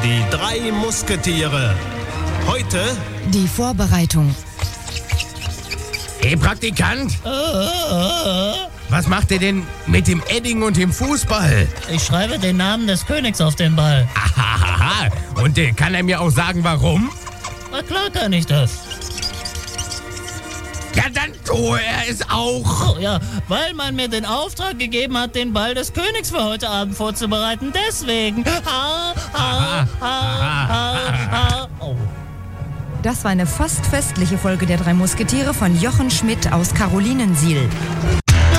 Die 3 Musketiere. Heute Die Vorbereitung. Hey, Praktikant! Was macht ihr denn mit dem Edding und dem Fußball? Ich schreibe den Namen des Königs auf den Ball. Ahaha. Und kann er mir auch sagen, warum? Na klar kann ich das. Ja, dann tue er es auch. Oh ja, weil man mir den Auftrag gegeben hat, den Ball des Königs für heute Abend vorzubereiten. Deswegen. Oh. Das war eine fast festliche Folge der 3 Musketiere von Jochen Schmidt aus Carolinensiel.